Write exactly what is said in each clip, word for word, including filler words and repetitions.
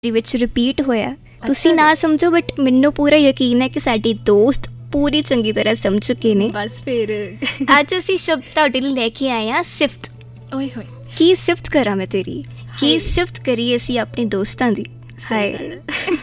ਵਿੱਚ ਰਿਪੀਟ ਹੋਇਆ। ਤੁਸੀਂ ਨਾ ਸਮਝੋ ਬਟ ਮੈਨੂੰ ਪੂਰਾ ਯਕੀਨ ਹੈ ਕਿ ਸਾਡੇ ਦੋਸਤ ਪੂਰੀ ਚੰਗੀ ਤਰ੍ਹਾਂ ਸਮਝ ਚੁੱਕੇ ਨੇ। ਬਸ ਫਿਰ ਅੱਜ ਅਸੀਂ ਸ਼ਬਦ ਤੁਹਾਡੇ ਲਈ ਲੈ ਕੇ ਆਏ ਹਾਂ ਸਿਫਤ। ਓਏ ਹੋਏ, ਕੀ ਸਿਫਤ ਕਰਾਂ ਮੈਂ ਤੇਰੀ, ਕੀ ਸਿਫਤ ਕਰੀਏ ਅਸੀਂ ਆਪਣੇ ਦੋਸਤਾਂ ਦੀ। ਹਾਏ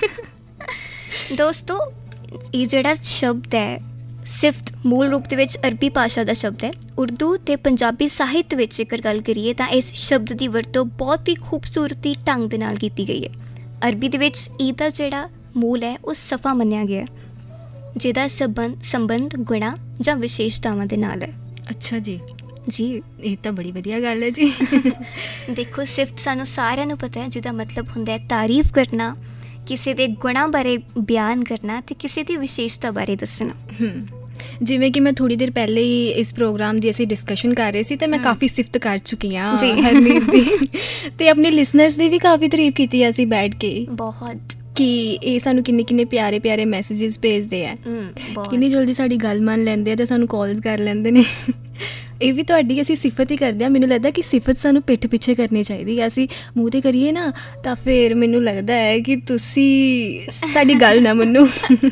ਦੋਸਤੋ, ਇਹ ਜਿਹੜਾ ਸ਼ਬਦ ਹੈ ਸਿਫਤ ਮੂਲ ਰੂਪ ਦੇ ਵਿੱਚ ਅਰਬੀ ਭਾਸ਼ਾ ਦਾ ਸ਼ਬਦ ਹੈ। ਉਰਦੂ ਅਤੇ ਪੰਜਾਬੀ ਸਾਹਿਤ ਵਿੱਚ ਜੇਕਰ ਗੱਲ ਕਰੀਏ ਤਾਂ ਇਸ ਸ਼ਬਦ ਦੀ ਵਰਤੋਂ ਬਹੁਤ ਹੀ ਖੂਬਸੂਰਤੀ ਢੰਗ ਦੇ ਨਾਲ ਕੀਤੀ ਗਈ ਹੈ। ਅਰਬੀ ਦੇ ਵਿੱਚ ਇਹਦਾ ਜਿਹੜਾ ਮੂਲ ਹੈ ਉਹ ਸਫਾ ਮੰਨਿਆ ਗਿਆ, ਜਿਹਦਾ ਸੰਬੰਧ ਸੰਬੰਧ ਗੁਣਾਂ ਜਾਂ ਵਿਸ਼ੇਸ਼ਤਾਵਾਂ ਦੇ ਨਾਲ ਹੈ। ਅੱਛਾ ਜੀ ਜੀ, ਇਹ ਤਾਂ ਬੜੀ ਵਧੀਆ ਗੱਲ ਹੈ ਜੀ। ਦੇਖੋ ਸਿਫਤ ਸਾਨੂੰ ਸਾਰਿਆਂ ਨੂੰ ਪਤਾ ਹੈ, ਜਿਹਦਾ ਮਤਲਬ ਹੁੰਦਾ ਹੈ ਤਾਰੀਫ ਕਰਨਾ, ਕਿਸੇ ਦੇ ਗੁਣਾਂ ਬਾਰੇ ਬਿਆਨ ਕਰਨਾ ਅਤੇ ਕਿਸੇ ਦੀ ਵਿਸ਼ੇਸ਼ਤਾ ਬਾਰੇ ਦੱਸਣਾ। ਹੂੰ, ਜਿਵੇਂ ਕਿ ਮੈਂ ਥੋੜ੍ਹੀ ਦੇਰ ਪਹਿਲੇ ਹੀ ਇਸ ਪ੍ਰੋਗਰਾਮ ਦੀ ਅਸੀਂ ਡਿਸਕਸ਼ਨ ਕਰ ਰਹੇ ਸੀ ਅਤੇ ਮੈਂ ਕਾਫੀ ਸਿਫਤ ਕਰ ਚੁੱਕੀ ਹਾਂ ਹਰਮੀਤ ਦੀ, ਅਤੇ ਆਪਣੇ ਲਿਸਨਰਸ ਦੀ ਵੀ ਕਾਫੀ ਤਾਰੀਫ ਕੀਤੀ ਹੈ ਅਸੀਂ ਬੈਠ ਕੇ। ਬਹੁਤ ਕਿ ਇਹ ਸਾਨੂੰ ਕਿੰਨੇ ਕਿੰਨੇ ਪਿਆਰੇ ਪਿਆਰੇ ਮੈਸੇਜਿਸ ਭੇਜਦੇ ਆ, ਕਿੰਨੀ ਜਲਦੀ ਸਾਡੀ ਗੱਲ ਮੰਨ ਲੈਂਦੇ ਆ ਅਤੇ ਸਾਨੂੰ ਕਾਲਸ ਕਰ ਲੈਂਦੇ ਨੇ। ਇਹ ਵੀ ਤੁਹਾਡੀ ਅਸੀਂ ਸਿਫਤ ਹੀ ਕਰਦੇ ਹਾਂ। ਮੈਨੂੰ ਲੱਗਦਾ ਕਿ ਸਿਫਤ ਸਾਨੂੰ ਪਿੱਠ ਪਿੱਛੇ ਕਰਨੀ ਚਾਹੀਦੀ ਹੈ। ਅਸੀਂ ਮੂੰਹ 'ਤੇ ਕਰੀਏ ਨਾ ਤਾਂ ਫਿਰ ਮੈਨੂੰ ਲੱਗਦਾ ਹੈ ਕਿ ਤੁਸੀਂ ਸਾਡੀ ਗੱਲ ਨਾ ਮੰਨੋ।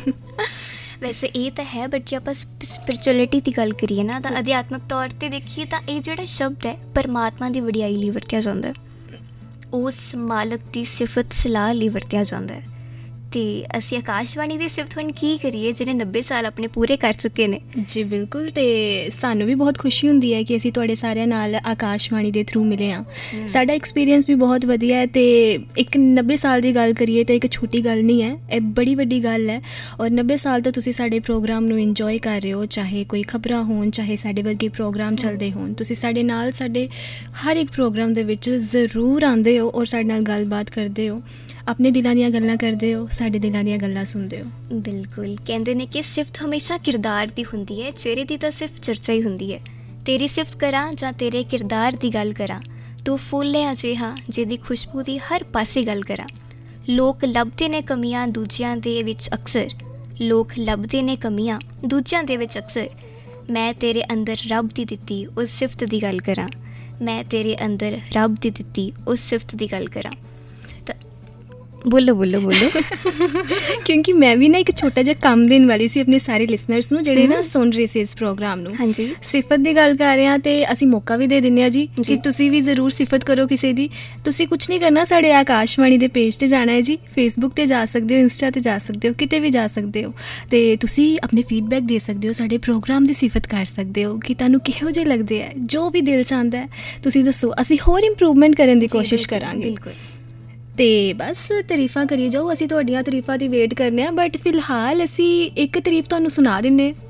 ਵੈਸੇ ਇਹ ਤਾਂ ਹੈ, ਬਟ ਜੇ ਆਪਾਂ ਸਪਿਰਚੁਅਲਿਟੀ ਦੀ ਗੱਲ ਕਰੀਏ ਨਾ ਤਾਂ ਅਧਿਆਤਮਿਕ ਤੌਰ 'ਤੇ ਦੇਖੀਏ ਤਾਂ ਇਹ ਜਿਹੜਾ ਸ਼ਬਦ ਹੈ ਪਰਮਾਤਮਾ ਦੀ ਵਡਿਆਈ ਲਈ ਵਰਤਿਆ ਜਾਂਦਾ, ਉਸ ਮਾਲਕ ਦੀ ਸਿਫਤ ਸਲਾਹ ਲਈ ਵਰਤਿਆ ਜਾਂਦਾ ਹੈ। ਅਤੇ ਅਸੀਂ ਆਕਾਸ਼ਵਾਣੀ ਦੀ ਸਿਫਤ ਹੁਣ ਕੀ ਕਰੀਏ ਜਿਹਨੇ ਨੱਬੇ ਸਾਲ ਆਪਣੇ ਪੂਰੇ ਕਰ ਚੁੱਕੇ ਨੇ। ਜੀ ਬਿਲਕੁਲ, ਅਤੇ ਸਾਨੂੰ ਵੀ ਬਹੁਤ ਖੁਸ਼ੀ ਹੁੰਦੀ ਹੈ ਕਿ ਅਸੀਂ ਤੁਹਾਡੇ ਸਾਰਿਆਂ ਨਾਲ ਆਕਾਸ਼ਵਾਣੀ ਦੇ ਥਰੂ ਮਿਲੇ ਹਾਂ। ਸਾਡਾ ਐਕਸਪੀਰੀਅੰਸ ਵੀ ਬਹੁਤ ਵਧੀਆ ਹੈ, ਅਤੇ ਇੱਕ ਨੱਬੇ ਸਾਲ ਦੀ ਗੱਲ ਕਰੀਏ ਤਾਂ ਇੱਕ ਛੋਟੀ ਗੱਲ ਨਹੀਂ ਹੈ, ਇਹ ਬੜੀ ਵੱਡੀ ਗੱਲ ਹੈ। ਔਰ ਨੱਬੇ ਸਾਲ ਤੋਂ ਤੁਸੀਂ ਸਾਡੇ ਪ੍ਰੋਗਰਾਮ ਨੂੰ ਇੰਜੋਏ ਕਰ ਰਹੇ ਹੋ, ਚਾਹੇ ਕੋਈ ਖਬਰਾਂ ਹੋਣ, ਚਾਹੇ ਸਾਡੇ ਵਰਗੇ ਪ੍ਰੋਗਰਾਮ ਚੱਲਦੇ ਹੋਣ। ਤੁਸੀਂ ਸਾਡੇ ਨਾਲ ਸਾਡੇ ਹਰ ਇੱਕ ਪ੍ਰੋਗਰਾਮ ਦੇ ਵਿੱਚ ਜ਼ਰੂਰ ਆਉਂਦੇ ਹੋ ਔਰ ਸਾਡੇ ਨਾਲ ਗੱਲਬਾਤ ਕਰਦੇ ਹੋ, ਆਪਣੇ ਦਿਲਾਂ ਦੀਆਂ ਗੱਲਾਂ ਕਰਦੇ ਹੋ, ਸਾਡੇ ਦਿਲਾਂ ਦੀਆਂ ਗੱਲਾਂ ਸੁਣਦੇ ਹੋ। ਬਿਲਕੁਲ, ਕਹਿੰਦੇ ਨੇ ਕਿ ਸਿਫਤ ਹਮੇਸ਼ਾ ਕਿਰਦਾਰ ਦੀ ਹੁੰਦੀ ਹੈ, ਚਿਹਰੇ ਦੀ ਤਾਂ ਸਿਰਫ ਚਰਚਾ ਹੀ ਹੁੰਦੀ ਹੈ। ਤੇਰੀ ਸਿਫਤ ਕਰਾਂ ਜਾਂ ਤੇਰੇ ਕਿਰਦਾਰ ਦੀ ਗੱਲ ਕਰਾਂ, ਤੂੰ ਫੁੱਲ ਹੈ ਅਜਿਹਾ ਜਿਹਦੀ ਖੁਸ਼ਬੂ ਦੀ ਹਰ ਪਾਸੇ ਗੱਲ ਕਰਾਂ। ਲੋਕ ਲੱਭਦੇ ਨੇ ਕਮੀਆਂ ਦੂਜਿਆਂ ਦੇ ਵਿੱਚ ਅਕਸਰ, ਲੋਕ ਲੱਭਦੇ ਨੇ ਕਮੀਆਂ ਦੂਜਿਆਂ ਦੇ ਵਿੱਚ ਅਕਸਰ। ਮੈਂ ਤੇਰੇ ਅੰਦਰ ਰੱਬ ਦੀ ਦਿੱਤੀ ਉਸ ਸਿਫਤ ਦੀ ਗੱਲ ਕਰਾਂ, ਮੈਂ ਤੇਰੇ ਅੰਦਰ ਰੱਬ ਦੀ ਦਿੱਤੀ ਉਸ ਸਿਫਤ ਦੀ ਗੱਲ ਕਰਾਂ। ਬੋਲੋ ਬੋਲੋ ਬੋਲੋ। ਕਿਉਂਕਿ ਮੈਂ ਵੀ ਨਾ ਇੱਕ ਛੋਟਾ ਜਿਹਾ ਕੰਮ ਦੇਣ ਵਾਲੀ ਸੀ ਆਪਣੇ ਸਾਰੇ ਲਿਸਨਰਸ ਨੂੰ ਜਿਹੜੇ ਨਾ ਸੁਣ ਰਹੇ ਸੀ ਇਸ ਪ੍ਰੋਗਰਾਮ ਨੂੰ। ਹਾਂਜੀ, ਸਿਫਤ ਦੀ ਗੱਲ ਕਰ ਰਹੇ ਹਾਂ ਅਤੇ ਅਸੀਂ ਮੌਕਾ ਵੀ ਦੇ ਦਿੰਦੇ ਹਾਂ ਜੀ ਕਿ ਤੁਸੀਂ ਵੀ ਜ਼ਰੂਰ ਸਿਫਤ ਕਰੋ ਕਿਸੇ ਦੀ। ਤੁਸੀਂ ਕੁਛ ਨਹੀਂ ਕਰਨਾ, ਸਾਡੇ ਆਕਾਸ਼ਵਾਣੀ ਦੇ ਪੇਜ 'ਤੇ ਜਾਣਾ ਹੈ ਜੀ, ਫੇਸਬੁੱਕ 'ਤੇ ਜਾ ਸਕਦੇ ਹੋ, ਇੰਸਟਾ 'ਤੇ ਜਾ ਸਕਦੇ ਹੋ, ਕਿਤੇ ਵੀ ਜਾ ਸਕਦੇ ਹੋ, ਅਤੇ ਤੁਸੀਂ ਆਪਣੇ ਫੀਡਬੈਕ ਦੇ ਸਕਦੇ ਹੋ, ਸਾਡੇ ਪ੍ਰੋਗਰਾਮ ਦੀ ਸਿਫਤ ਕਰ ਸਕਦੇ ਹੋ ਕਿ ਤੁਹਾਨੂੰ ਕਿਹੋ ਜਿਹੇ ਲੱਗਦੇ ਹੈ। ਜੋ ਵੀ ਦਿਲ 'ਚ ਆਉਂਦਾ ਹੈ ਤੁਸੀਂ ਦੱਸੋ, ਅਸੀਂ ਹੋਰ ਇੰਪਰੂਵਮੈਂਟ ਕਰਨ ਦੀ ਕੋਸ਼ਿਸ਼ ਕਰਾਂਗੇ। ਬਿਲਕੁਲ, ਅਤੇ ਬਸ ਤਾਰੀਫਾਂ ਕਰੀ ਜਾਓ, ਅਸੀਂ ਤੁਹਾਡੀਆਂ ਤਾਰੀਫਾਂ ਦੀ ਵੇਟ ਕਰਨੇ ਹਾਂ। ਬਟ ਫਿਲਹਾਲ ਅਸੀਂ ਇੱਕ ਤਾਰੀਫ ਤੁਹਾਨੂੰ ਸੁਣਾ ਦਿੰਦੇ ਹਾਂ।